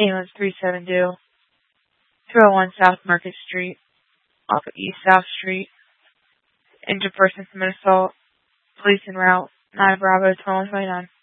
ambulance 372, 201 South Market Street, off of East South Street. Injured person from an assault. Police en route. 9 Bravo 2129.